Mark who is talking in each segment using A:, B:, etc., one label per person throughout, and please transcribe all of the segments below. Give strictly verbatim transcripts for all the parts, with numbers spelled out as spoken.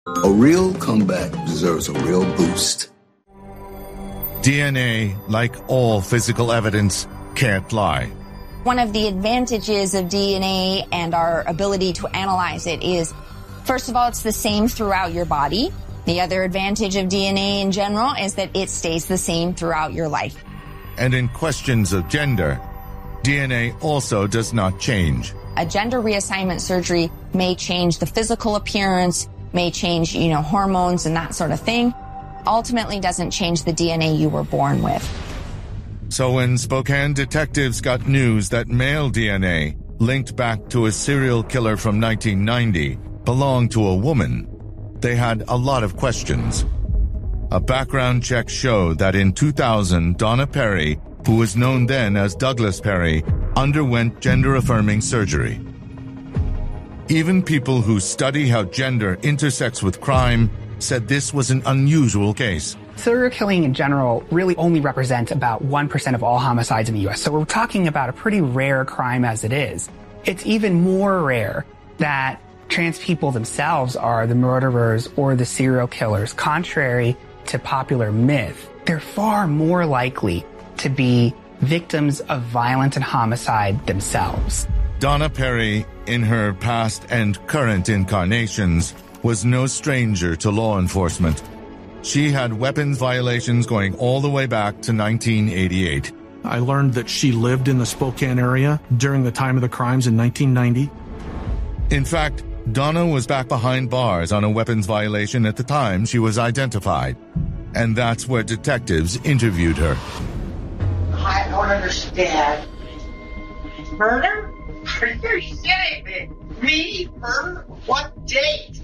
A: A real comeback deserves a real boost.
B: D N A, like all physical evidence, can't lie.
C: One of the advantages of D N A and our ability to analyze it is, first of all, it's the same throughout your body. The other advantage of D N A in general is that it stays the same throughout your life.
B: And in questions of gender, D N A also does not change.
C: A gender reassignment surgery may change the physical appearance, may change, you know, hormones and that sort of thing. Ultimately doesn't change the D N A you were born with.
B: So when Spokane detectives got news that male D N A linked back to a serial killer from nineteen ninety belonged to a woman, they had a lot of questions. A background check showed that in two thousand, Donna Perry, who was known then as Douglas Perry, underwent gender-affirming surgery. Even people who study how gender intersects with crime said this was an unusual case.
D: Serial killing in general really only represents about one percent of all homicides in the U S, so we're talking about a pretty rare crime as it is. It's even more rare that trans people themselves are the murderers or the serial killers. Contrary to popular myth, they're far more likely to be victims of violence and homicide themselves.
B: Donna Perry, in her past and current incarnations, was no stranger to law enforcement. She had weapons violations going all the way back to nineteen eighty-eight.
E: I learned that she lived in the Spokane area during the time of the crimes in nineteen ninety.
B: In fact, Donna was back behind bars on a weapons violation at the time she was identified. And that's where detectives interviewed her.
F: I don't understand. Murder? Are you kidding me? Me? Murder? What date?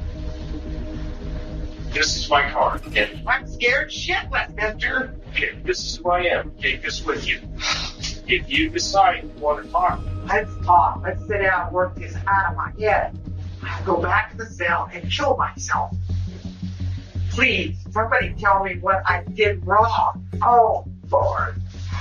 G: This is my car. Okay?
F: I'm scared shitless, mister.
G: Okay, this is who I am. Take this with you. If you decide you want to talk.
F: Let's talk. Let's sit down and work this out of my head. I'll go back to the cell and kill myself. Please, somebody tell me what I did wrong. Oh, Lord.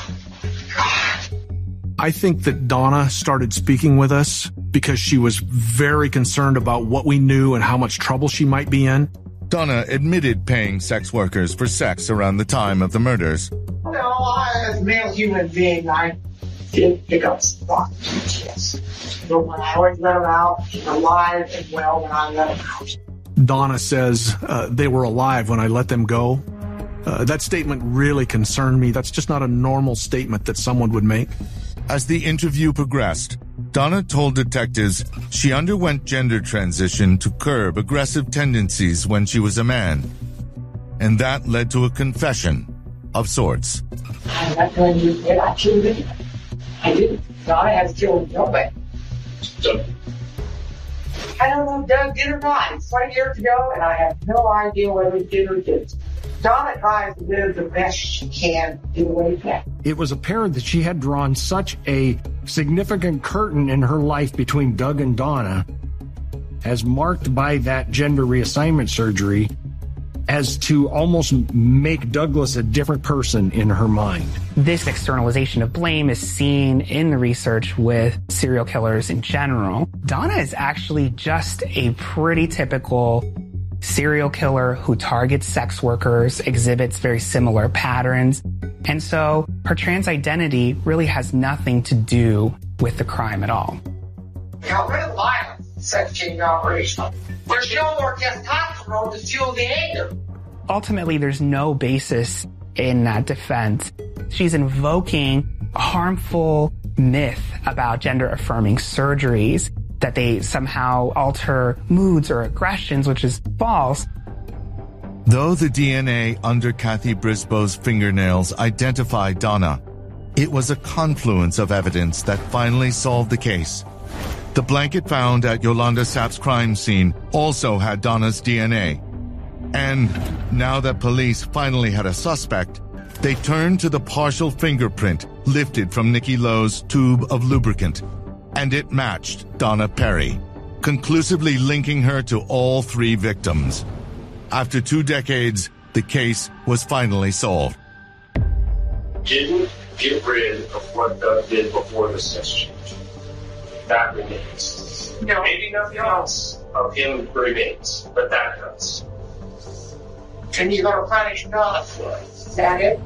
F: God.
E: I think that Donna started speaking with us because she was very concerned about what we knew and how much trouble she might be in.
B: Donna admitted paying sex workers for sex around the time of the murders.
F: No, I, as a male human being, I did pick up some prostitutes. But when I always let them out, they're alive and well when I let them out.
E: Donna says uh, they were alive when I let them go. Uh, that statement really concerned me. That's just not a normal statement that someone would make.
B: As the interview progressed, Donna told detectives she underwent gender transition to curb aggressive tendencies when she was a man. And that led to a confession of sorts.
F: I'm not going to admit I killed him. I didn't. Donna has killed nobody.
G: Doug.
F: I don't know if Doug did or not. It's twenty years ago, and I have no idea whether he did or didn't. Donna tries to live the best she can in the way can.
H: It was apparent that she had drawn such a significant curtain in her life between Doug and Donna, as marked by that gender reassignment surgery, as to almost make Douglas a different person in her mind.
D: This externalization of blame is seen in the research with serial killers in general. Donna is actually just a pretty typical serial killer who targets sex workers, exhibits very similar patterns. And so her trans identity really has nothing to do with the crime at all.
F: Got rid of violence, sex change operation. There's no more testosterone to fuel the anger.
D: Ultimately, there's no basis in that defense. She's invoking a harmful myth about gender-affirming surgeries, that they somehow alter moods or aggressions, which is false.
B: Though the D N A under Kathy Brisbo's fingernails identified Donna, it was a confluence of evidence that finally solved the case. The blanket found at Yolanda Sapp's crime scene also had Donna's D N A. And now that police finally had a suspect, they turned to the partial fingerprint lifted from Nikki Lowe's tube of lubricant. And it matched Donna Perry, conclusively linking her to all three victims. After two decades, the case was finally solved.
G: Didn't get rid of what Doug did before the sex change. That remains.
F: No.
G: Maybe nothing else. of him remains, but that does.
F: And you're going to punish Donna for it. Is that it?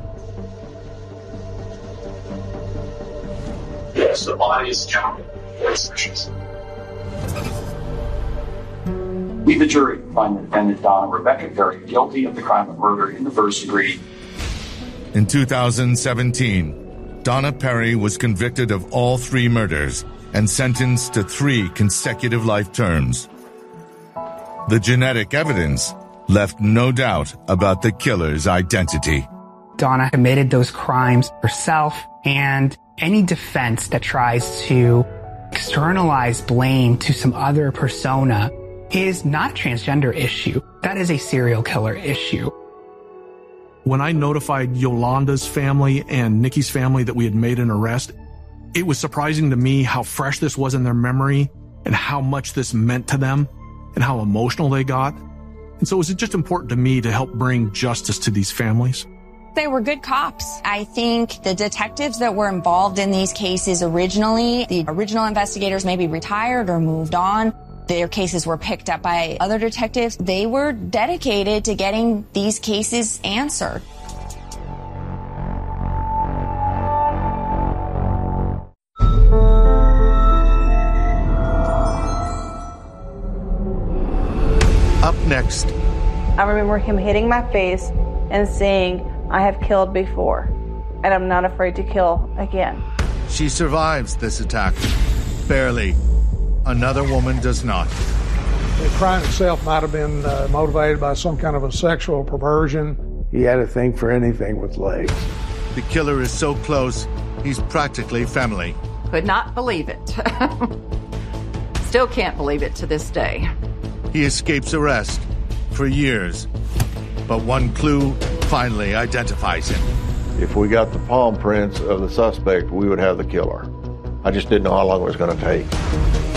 G: Yes, the body is counted for suspicions.
I: We, the jury, find the defendant Donna Rebecca Perry guilty of the crime of murder in the first degree.
B: In two thousand seventeen, Donna Perry was convicted of all three murders and sentenced to three consecutive life terms. The genetic evidence left no doubt about the killer's identity.
D: Donna committed those crimes herself, and any defense that tries to externalize blame to some other persona is not a transgender issue. That is a serial killer issue.
E: When I notified Yolanda's family and Nikki's family that we had made an arrest, it was surprising to me how fresh this was in their memory and how much this meant to them and how emotional they got. And so it was just important to me to help bring justice to these families.
C: They were good cops. I think the detectives that were involved in these cases originally, the original investigators maybe retired or moved on. Their cases were picked up by other detectives. They were dedicated to getting these cases answered.
B: Up next.
J: I remember him hitting my face and saying, "I have killed before, and I'm not afraid to kill again."
B: She survives this attack. Barely. Another woman does not.
K: The crime itself might have been uh, motivated by some kind of a sexual perversion.
L: He had a thing for anything with legs.
B: The killer is so close, he's practically family.
M: Could not believe it. Still can't believe it to this day.
B: He escapes arrest for years, but one clue finally identifies him.
L: If we got the palm prints of the suspect, we would have the killer. I just didn't know how long it was going to take.